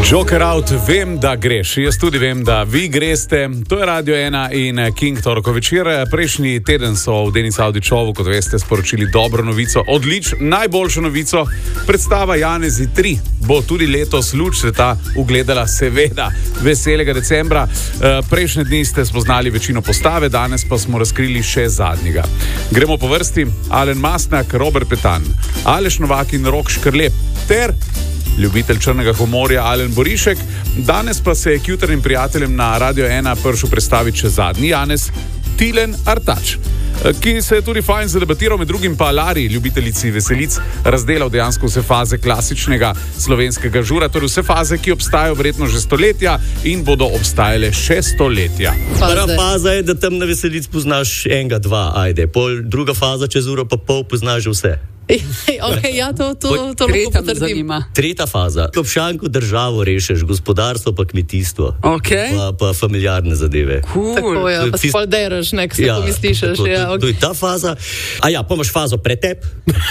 Joker out, vem, da greš. Jaz tudi vem, da vi greste. To je Radio 1 in King torkov večer. Prejšnji teden so v Denis Avdićovu, kot veste, sporočili dobro novico. Najboljšo novico. Predstava Janezi 3 bo tudi letos luč sveta ugledala, seveda, veselega decembra. Prejšnje dni ste spoznali večino postave, danes pa smo razkrili še zadnjega. Gremo po vrsti. Alen Mastnak, Robert Petan, Aleš Novak in Rok Škrlep ter ljubitelj črnega humorja Alen Borišek. Danes pa se je k jutrnjim prijateljem na Radio 1 prišel predstaviti še zadnji Janez, Tilen Artač, ki se je tudi fajn zadebatiral, med drugim pa Lari, ljubiteljici veselic, razdelal dejansko vse faze klasičnega slovenskega žura, torej vse faze, ki obstajajo verjetno že stoletja in bodo obstajale še stoletja. Prva faza je, da tam na veselic poznaš enega, dva, ajde. Druga faza, čez uro pa pol poznaš že vse. Okay, ja, to lahko potrdim. Tretja faza. Kopšanko državo rešeš, gospodarstvo pa kmetijstvo. Pa familiarne zadeve. Tako je, pa spolderaš, nek se pomisliš. To je ta faza. Pa imaš fazo pretep.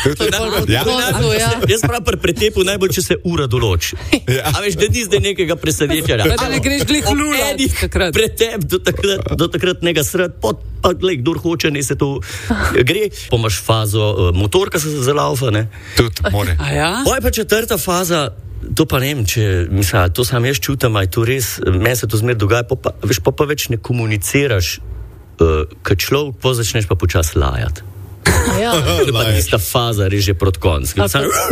Jaz pravim pri pretepu najbolj, če se ura določi. A veš, da ni zdaj nekega presenečenja. Da ne greš glih lula takrat. Pretep do takratnega sred, pa glej, kdor hoče, ne se to gre. Pa imaš fazo motorka se zalaufa, ne? Tudi more. Poj pa četrta faza, to pa ne vem, to sam jaz čutam, a je to res, meni se to zmer dogaja, pa več ne komuniciraš, kad človek, pa začneš pa počas lajati. To je pa tista faza, res že proti koncu.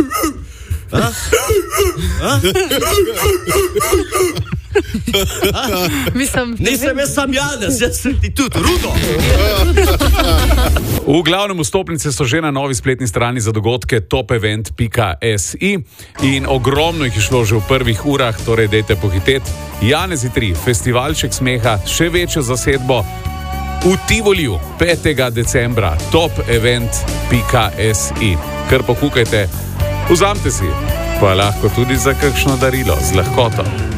Nisem jaz sam Janez, jaz sem ti tudi Rudo. V glavnem vstopnice so že na novi spletni strani za dogodke topevent.si in ogromno jih je šlo že v prvih urah, torej dejte pohiteti. Janezi 3, festivalček smeha, še večjo zasedbo v Tivoliju 5. decembra, topevent.si. Kar pokukajte, vzamte si, pa lahko tudi za kakšno darilo z lahkoto.